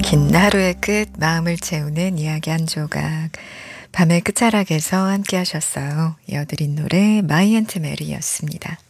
긴 하루의 끝, 마음을 채우는 이야기 한 조각. 밤의 끝자락에서 함께 하셨어요. 이어드린 노래 마이 앤트 메리였습니다.